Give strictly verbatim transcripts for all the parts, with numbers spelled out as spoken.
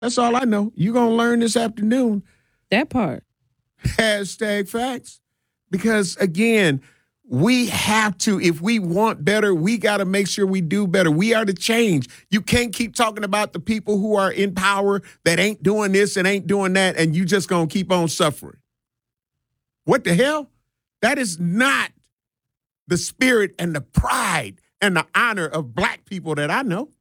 That's all I know. You're going to learn this afternoon. That part. Hashtag facts. Because, again, we have to, if we want better, we got to make sure we do better. We are the change. You can't keep talking about the people who are in power that ain't doing this and ain't doing that, and you just going to keep on suffering. What the hell? That is not the spirit and the pride and the honor of black people that I know.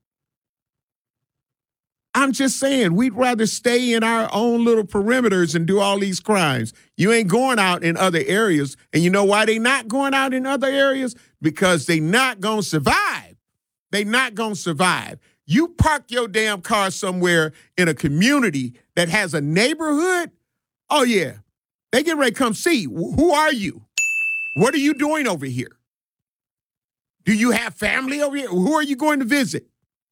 I'm just saying, we'd rather stay in our own little perimeters and do all these crimes. You ain't going out in other areas. And you know why they not going out in other areas? Because they not going to survive. They not going to survive. You park your damn car somewhere in a community that has a neighborhood. Oh, yeah. They get ready to come see. Who are you? What are you doing over here? Do you have family over here? Who are you going to visit?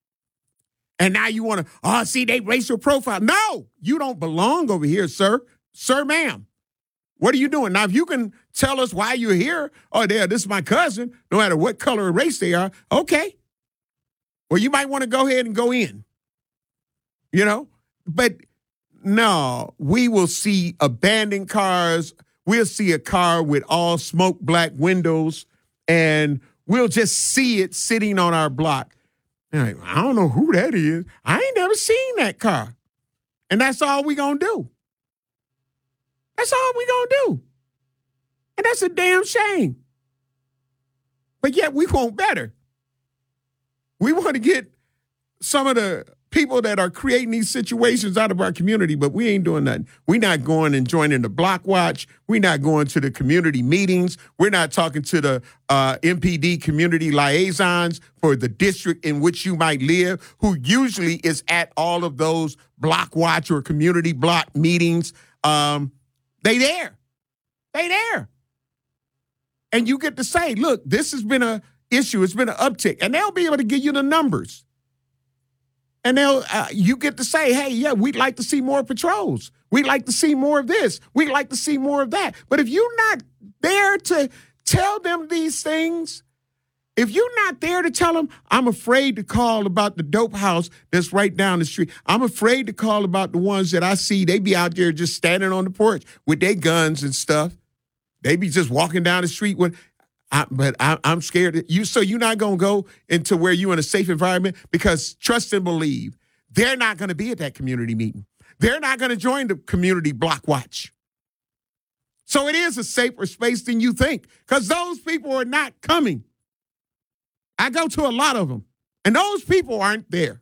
And now you want to, oh, see, they racial profile. No, you don't belong over here, sir. Sir, ma'am. What are you doing? Now, if you can tell us why you're here, oh, there, this is my cousin, no matter what color or race they are, okay. Well, you might want to go ahead and go in, you know? But no, we will see abandoned cars. We'll see a car with all smoke black windows, and we'll just see it sitting on our block. Like, I don't know who that is. I ain't never seen that car. And that's all we gonna do. That's all we gonna do. And that's a damn shame. But yet we want better. We want to get some of the people that are creating these situations out of our community, but we ain't doing nothing. We're not going and joining the block watch. We're not going to the community meetings. We're not talking to the uh, M P D community liaisons for the district in which you might live, who usually is at all of those block watch or community block meetings. Um, they there. They there. And you get to say, look, this has been an issue. It's been an uptick. And they'll be able to give you the numbers. And they'll, uh, you get to say, hey, yeah, we'd like to see more patrols. We'd like to see more of this. We'd like to see more of that. But if you're not there to tell them these things, if you're not there to tell them, I'm afraid to call about the dope house that's right down the street. I'm afraid to call about the ones that I see. They be out there just standing on the porch with their guns and stuff. They be just walking down the street with, I, but I, I'm scared. That you, so you're not going to go into where you're in a safe environment, because trust and believe, they're not going to be at that community meeting. They're not going to join the community block watch. So it is a safer space than you think, because those people are not coming. I go to a lot of them, and those people aren't there.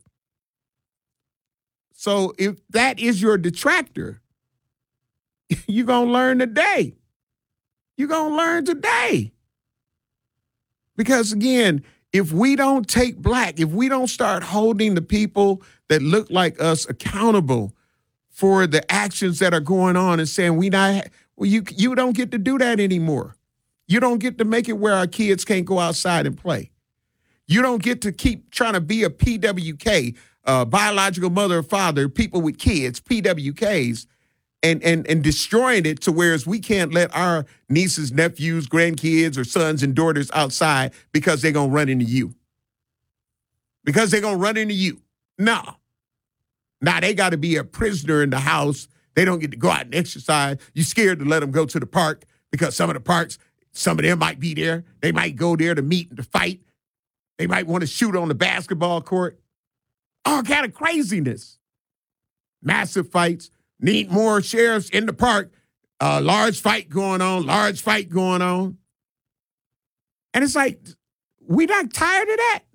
So if that is your detractor, you're going to learn today. You're going to learn today. Because, again, if we don't take black, if we don't start holding the people that look like us accountable for the actions that are going on and saying we not, well, you you don't get to do that anymore. You don't get to make it where our kids can't go outside and play. You don't get to keep trying to be a P W K, uh, biological mother or father, people with kids, P W Ks, and, and, and destroying it to whereas we can't let our nieces, nephews, grandkids, or sons and daughters outside because they're going to run into you. Because they're going to run into you. No. Now they got to be a prisoner in the house. They don't get to go out and exercise. You're scared to let them go to the park because some of the parks, some of them might be there. They might go there to meet and to fight. They might want to shoot on the basketball court. All kind of craziness. Massive fights. Need more sheriffs in the park. Uh, large fight going on, large fight going on. And it's like, we not tired of that?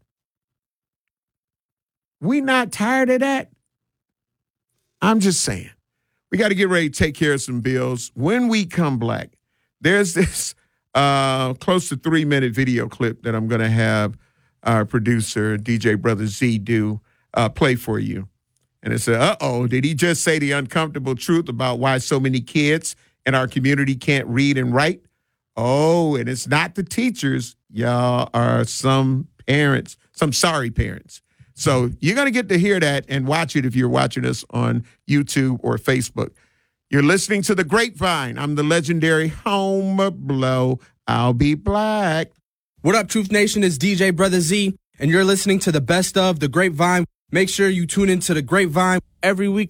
We not tired of that? I'm just saying. We got to get ready to take care of some bills. When we come back, there's this uh, close to three-minute video clip that I'm going to have our producer, D J Brother Z, do uh, play for you. And it said, uh-oh, did he just say the uncomfortable truth about why so many kids in our community can't read and write? Oh, and it's not the teachers. Y'all are some parents, some sorry parents. So you're going to get to hear that and watch it if you're watching us on YouTube or Facebook. You're listening to The Grapevine. I'm the legendary Home Blow. I'll be black. What up, Truth Nation? It's D J Brother Z, and you're listening to the best of The Grapevine. Make sure you tune into The Grapevine every week